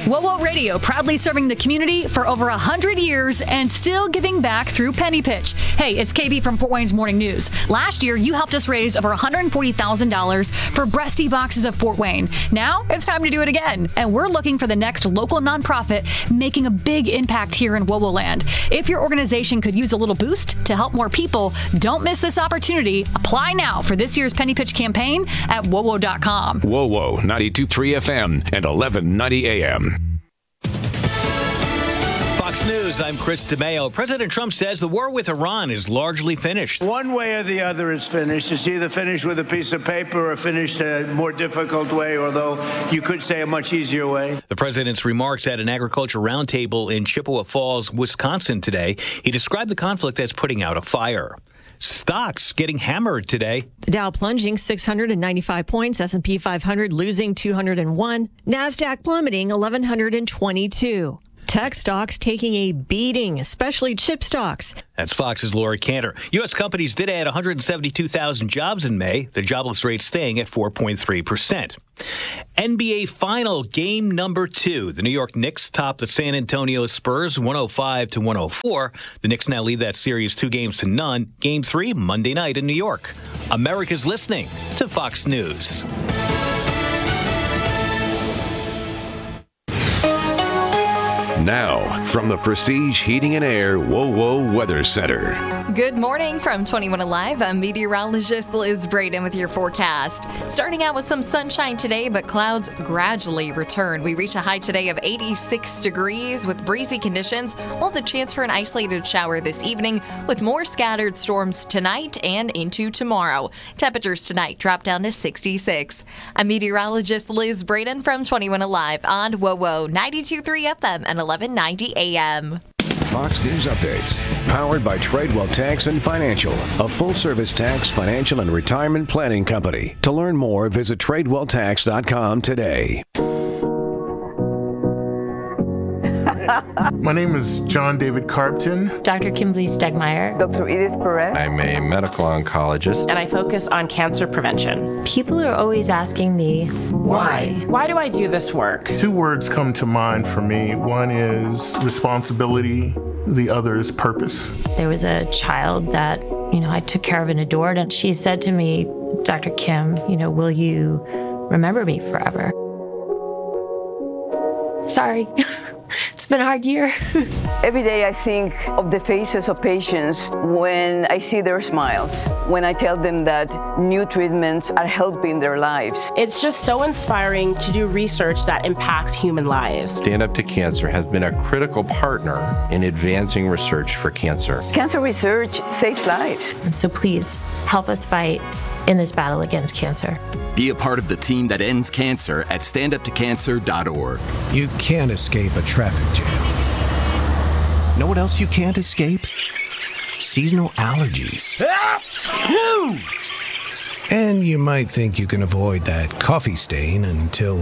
WOWO Radio, proudly serving the community for over 100 years and still giving back through Penny Pitch. Hey, it's KB from Fort Wayne's Morning News. Last year, you helped us raise over $140,000 for Breasty Boxes of Fort Wayne. Now, it's time to do it again. And we're looking for the next local nonprofit making a big impact here in WOWO land. If your organization could use a little boost to help more people, don't miss this opportunity. Apply now for this year's Penny Pitch campaign at WOWO.com. WOWO 92.3 FM and 1190 AM. Fox News, I'm Chris DeMeo. President Trump says the war with Iran is largely finished. One way or the other is finished. It's either finished with a piece of paper or finished a more difficult way, although you could say a much easier way. The president's remarks at an agriculture roundtable in Chippewa Falls, Wisconsin today. He described the conflict as putting out a fire. Stocks getting hammered today. The Dow plunging 695 points, S&P 500 losing 201, NASDAQ plummeting 1,122. Tech stocks taking a beating, especially chip stocks. That's Fox's Laura Cantor. U.S. companies did add 172,000 jobs in May, the jobless rate staying at 4.3%. NBA Final Game number 2. The New York Knicks topped the San Antonio Spurs 105-104. The Knicks now lead that series 2-0. Game 3, Monday night in New York. America's listening to Fox News. Now, from the Prestige Heating and Air WOWO Weather Center. Good morning from 21 Alive. I'm meteorologist Liz Braden with your forecast. Starting out with some sunshine today, but clouds gradually return. We reach a high today of 86 degrees with breezy conditions. We'll have the chance for an isolated shower this evening with more scattered storms tonight and into tomorrow. Temperatures tonight drop down to 66. I'm meteorologist Liz Braden from 21 Alive on WOWO 92.3 FM and 1190 AM. Fox News Updates, powered by Tradewell Tax and Financial, a full-service tax, financial, and retirement planning company. To learn more, visit TradewellTax.com today. My name is John David Carpton. Dr. Kimberly Stegmeyer. Dr. Edith Perez. I'm a medical oncologist. And I focus on cancer prevention. People are always asking me, why? Why do I do this work? 2 words come to mind for me. One is responsibility. The other is purpose. There was a child that, I took care of and adored, and she said to me, Dr. Kim, will you remember me forever? Sorry. It's been a hard year. Every day I think of the faces of patients when I see their smiles, when I tell them that new treatments are helping their lives. It's just so inspiring to do research that impacts human lives. Stand Up to Cancer has been a critical partner in advancing research for cancer. Cancer research saves lives. So please help us fight in this battle against cancer. Be a part of the team that ends cancer at standuptocancer.org. You can't escape a traffic jam. Know what else you can't escape? Seasonal allergies. And you might think you can avoid that coffee stain until...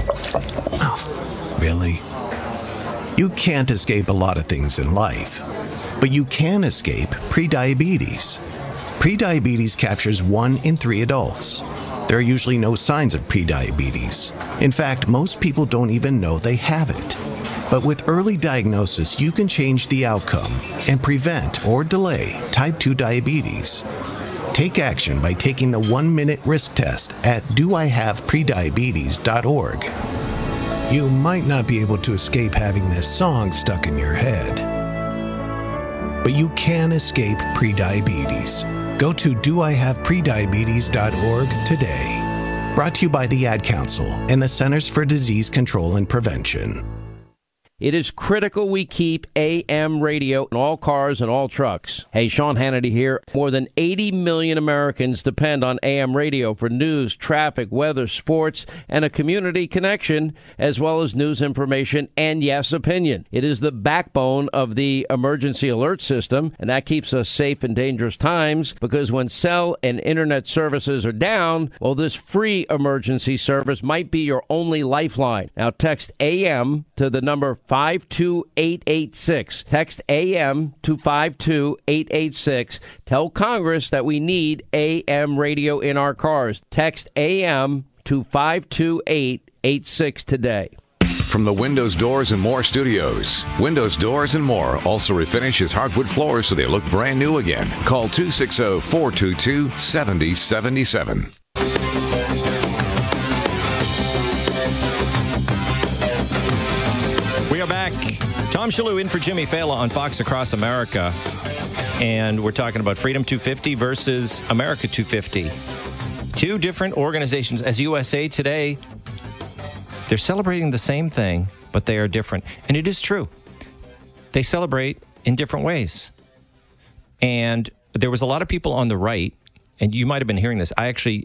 Oh, really? You can't escape a lot of things in life, but you can escape prediabetes. Prediabetes captures 1 in 3 adults. There are usually no signs of prediabetes. In fact, most people don't even know they have it. But with early diagnosis, you can change the outcome and prevent or delay type 2 diabetes. Take action by taking the 1-minute risk test at doihaveprediabetes.org. You might not be able to escape having this song stuck in your head, but you can escape prediabetes. Go to doihaveprediabetes.org today. Brought to you by the Ad Council and the Centers for Disease Control and Prevention. It is critical we keep AM radio in all cars and all trucks. Hey, Sean Hannity here. More than 80 million Americans depend on AM radio for news, traffic, weather, sports, and a community connection, as well as news information and, yes, opinion. It is the backbone of the emergency alert system, and that keeps us safe in dangerous times, because when cell and internet services are down, well, this free emergency service might be your only lifeline. Now, text AM to the number 52886. Text AM to 52886. Tell Congress that we need AM radio in our cars. Text AM to 52886 today. from the Windows Doors and More Studios. Windows Doors and More also refinishes hardwood floors so they look brand new again. Call 260-422-7077. We are back. Tom Shalhoub in for Jimmy Fallon on Fox Across America. And we're talking about Freedom 250 versus America 250. Two different organizations. As USA Today, they're celebrating the same thing, but they are different. And it is true. They celebrate in different ways. And there was a lot of people on the right, and you might have been hearing this. I actually,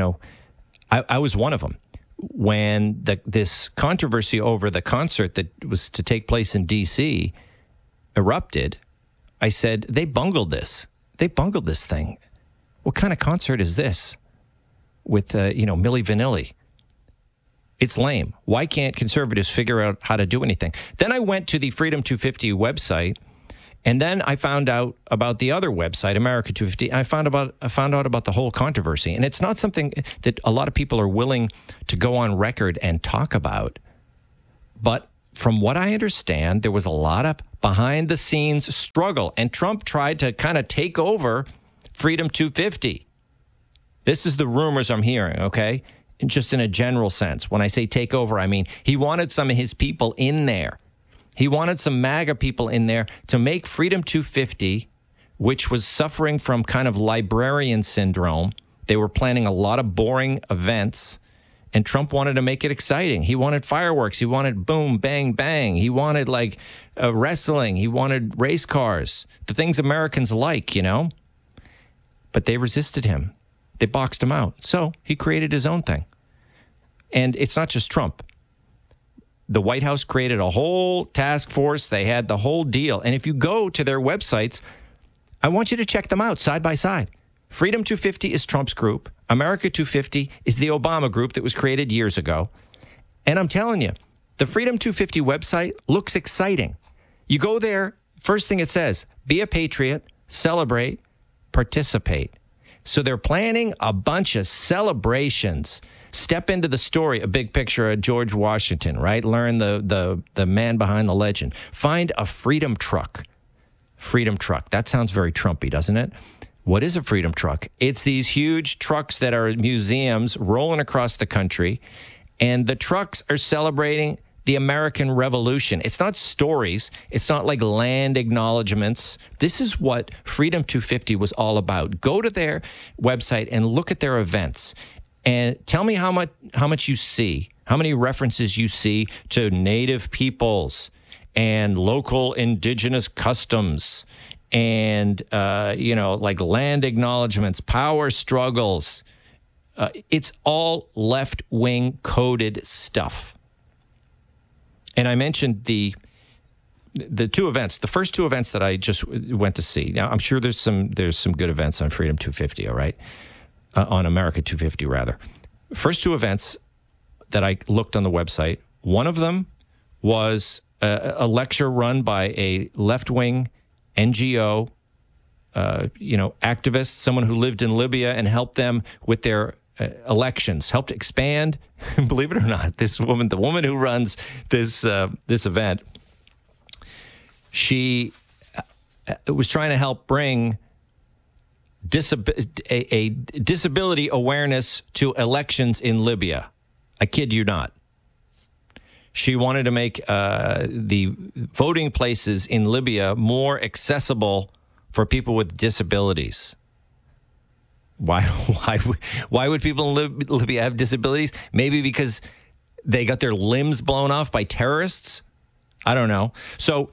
I was one of them. When this controversy over the concert that was to take place in D.C. erupted, I said, they bungled this. They bungled this thing. What kind of concert is this with, Milli Vanilli? It's lame. Why can't conservatives figure out how to do anything? Then I went to the Freedom 250 website, and then I found out about the other website, America 250. And I found out about the whole controversy. And it's not something that a lot of people are willing to go on record and talk about. But from what I understand, there was a lot of behind-the-scenes struggle. And Trump tried to kind of take over Freedom 250. This is the rumors I'm hearing, okay? Just in a general sense. When I say take over, I mean he wanted some of his people in there. He wanted some MAGA people in there to make Freedom 250, which was suffering from kind of librarian syndrome. They were planning a lot of boring events, and Trump wanted to make it exciting. He wanted fireworks. He wanted boom, bang, bang. He wanted wrestling. He wanted race cars, the things Americans like, But they resisted him. They boxed him out. So he created his own thing. And it's not just Trump. The White House created a whole task force. They had the whole deal. And if you go to their websites, I want you to check them out side by side. Freedom 250 is Trump's group. America 250 is the Obama group that was created years ago. And I'm telling you, the Freedom 250 website looks exciting. You go there, first thing it says, be a patriot, celebrate, participate. So they're planning a bunch of celebrations. Step into the story, a big picture of George Washington, right? Learn the man behind the legend. Find a freedom truck. Freedom truck. That sounds very Trumpy, doesn't it? What is a freedom truck? It's these huge trucks that are museums rolling across the country, and the trucks are celebrating the American Revolution. It's not stories. It's not like land acknowledgments. This is what Freedom 250 was all about. Go to their website and look at their events. And tell me how much you see, how many references you see to native peoples and local indigenous customs and, land acknowledgments, power struggles. It's all left-wing coded stuff. And I mentioned the two events, the first two events that I just went to see. Now, I'm sure there's some good events on Freedom 250, all right? On America 250, rather. First two events that I looked on the website, one of them was a lecture run by a left-wing NGO, activist, someone who lived in Libya and helped them with their elections, helped expand. Believe it or not, the woman who runs this event, she was trying to help bring a disability awareness to elections in Libya. I kid you not. She wanted to make the voting places in Libya more accessible for people with disabilities. Why would people in Libya have disabilities? Maybe because they got their limbs blown off by terrorists? I don't know. So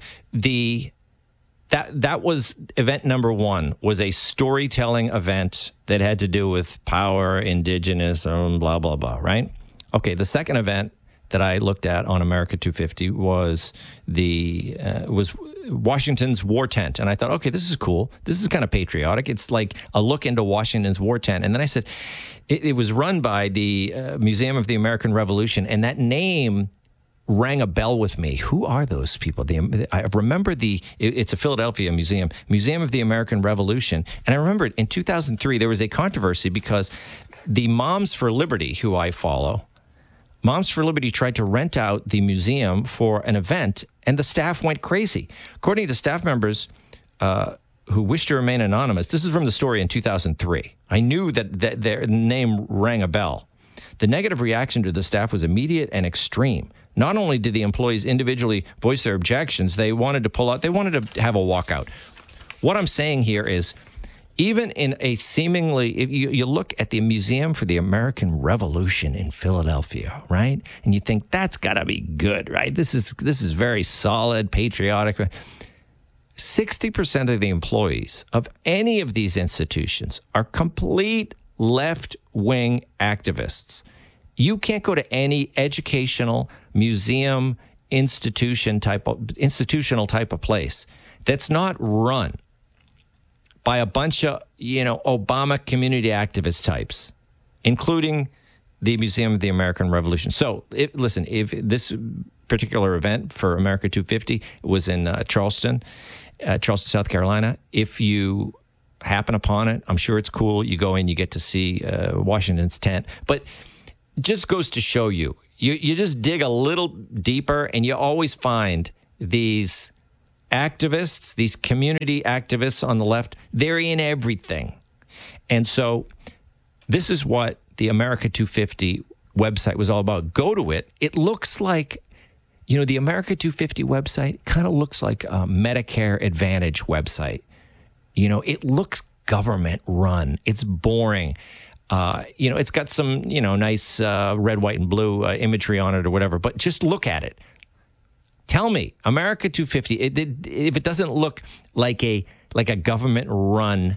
that was event number one, was a storytelling event that had to do with power, indigenous, blah, blah, blah, right? Okay, the second event that I looked at on America 250 was was Washington's war tent. And I thought, okay, this is cool. This is kind of patriotic. It's like a look into Washington's war tent. And then I said, it was run by the Museum of the American Revolution. And that name rang a bell with me. Who are those people? I remember it's a Philadelphia museum of the American Revolution. And I remember in 2003, there was a controversy because the Moms for Liberty, who I follow, Moms for Liberty tried to rent out the museum for an event, and the staff went crazy. According to staff members who wish to remain anonymous, this is from the story in 2003. I knew that their name rang a bell. The negative reaction to the staff was immediate and extreme. Not only did the employees individually voice their objections, they wanted to pull out, they wanted to have a walkout. What I'm saying here is, even in a seemingly, if you look at the Museum for the American Revolution in Philadelphia, right? And you think that's got to be good, right? This is very solid, patriotic. 60% of the employees of any of these institutions are complete left-wing activists. You can't go to any educational museum institutional type of place that's not run by a bunch of, Obama community activist types, including the Museum of the American Revolution. So, listen, if this particular event for America 250 was in Charleston, South Carolina, if you happen upon it, I'm sure it's cool. You go in, you get to see Washington's tent. But just goes to show you just dig a little deeper, and you always find these activists, these community activists on the left. They're in everything. And so this is what the America 250 website was all about. Go to it. It looks like, the America 250 website kind of looks like a Medicare Advantage website. It looks government run. It's boring. It's got some, nice red, white, and blue imagery on it or whatever, but just look at it. Tell me, America 250, if it doesn't look like a government-run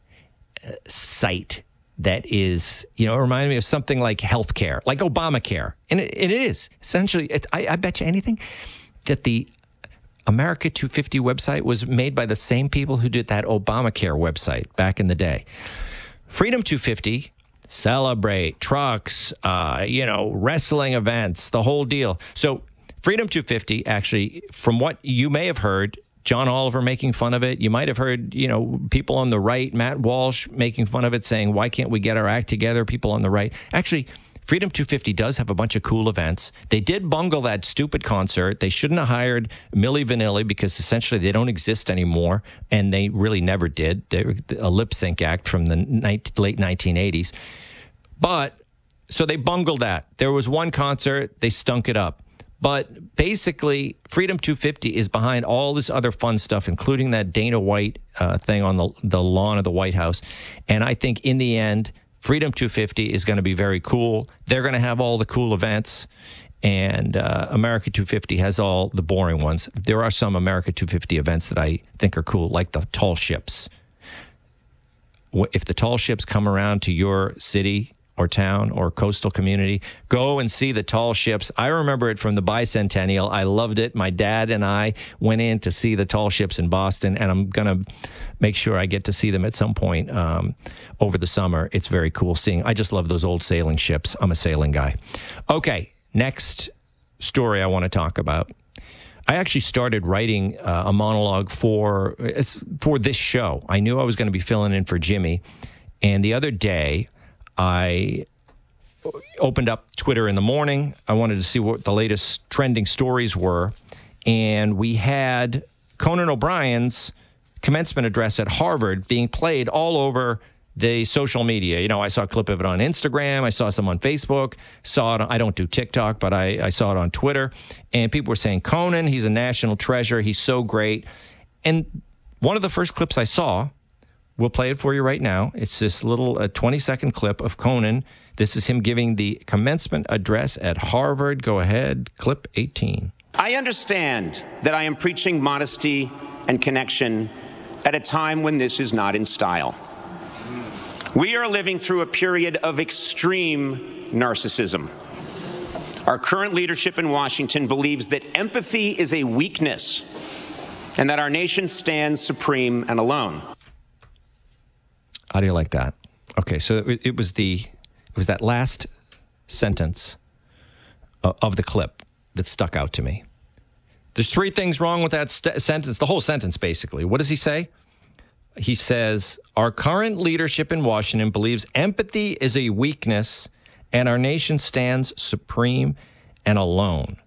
site that is, it reminded me of something like healthcare, like Obamacare. And it is. Essentially, I bet you anything that the America 250 website was made by the same people who did that Obamacare website back in the day. Freedom 250, celebrate, trucks, wrestling events, the whole deal. So Freedom 250, actually, from what you may have heard, John Oliver making fun of it. You might have heard, people on the right, Matt Walsh making fun of it, saying, why can't we get our act together? People on the right. Actually, Freedom 250 does have a bunch of cool events. They did bungle that stupid concert. They shouldn't have hired Milli Vanilli because essentially they don't exist anymore, and they really never did. They were a lip sync act from the late 1980s. But so they bungled that. There was one concert. They stunk it up. But basically, Freedom 250 is behind all this other fun stuff, including that Dana White thing on the lawn of the White House. And I think in the end, Freedom 250 is going to be very cool. They're going to have all the cool events. And America 250 has all the boring ones. There are some America 250 events that I think are cool, like the tall ships. If the tall ships come around to your city or town or coastal community, go and see the tall ships. I remember it from the bicentennial. I loved it. My dad and I went in to see the tall ships in Boston, and I'm going to make sure I get to see them at some point over the summer. It's very cool seeing. I just love those old sailing ships. I'm a sailing guy. Okay, next story I want to talk about. I actually started writing a monologue for this show. I knew I was going to be filling in for Jimmy, and the other day, I opened up Twitter in the morning. I wanted to see what the latest trending stories were. And we had Conan O'Brien's commencement address at Harvard being played all over the social media. I saw a clip of it on Instagram. I saw some on Facebook. Saw it. I don't do TikTok, but I saw it on Twitter. And people were saying, Conan, he's a national treasure. He's so great. And one of the first clips I saw, we'll play it for you right now. It's this little 20-second clip of Conan. This is him giving the commencement address at Harvard. Go ahead, clip 18. I understand that I am preaching modesty and connection at a time when this is not in style. We are living through a period of extreme narcissism. Our current leadership in Washington believes that empathy is a weakness and that our nation stands supreme and alone. How do you like that? Okay, so it was that last sentence of the clip that stuck out to me. There's three things wrong with that sentence, the whole sentence basically. What does he say? He says, our current leadership in Washington believes empathy is a weakness and our nation stands supreme and alone.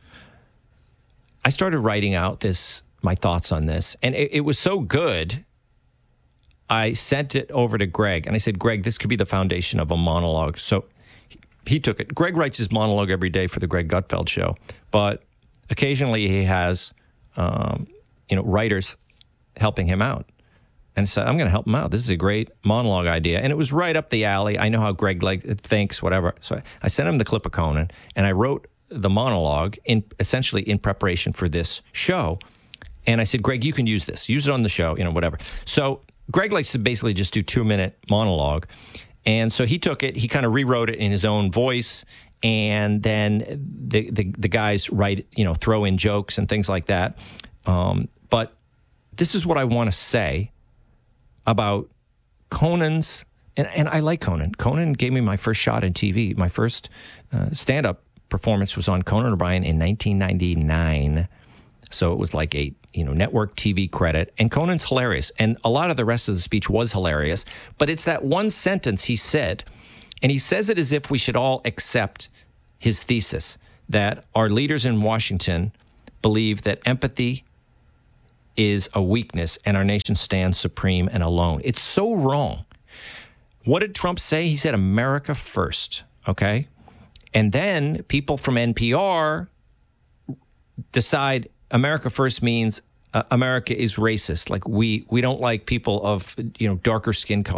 I started writing out my thoughts on this, and it was so good. I sent it over to Greg, and I said, Greg, this could be the foundation of a monologue. So he took it. Greg writes his monologue every day for the Greg Gutfeld Show, but occasionally he has, writers helping him out. And I said, I'm going to help him out. This is a great monologue idea. And it was right up the alley. I know how Greg thinks, whatever. So I sent him the clip of Conan, and I wrote the monologue essentially in preparation for this show. And I said, Greg, you can use this. Use it on the show, whatever. So Greg likes to basically just do 2-minute monologue. And so he took it, he kind of rewrote it in his own voice. And then the guys throw in jokes and things like that. But this is what I want to say about Conan's, and I like Conan. Conan gave me my first shot in TV. My first stand-up performance was on Conan O'Brien in 1999. So it was like a network TV credit. And Conan's hilarious. And a lot of the rest of the speech was hilarious. But it's that one sentence he said, and he says it as if we should all accept his thesis that our leaders in Washington believe that empathy is a weakness and our nation stands supreme and alone. It's so wrong. What did Trump say? He said America first, okay? And then people from NPR decide America first means America is racist. Like we don't like people of darker skin color.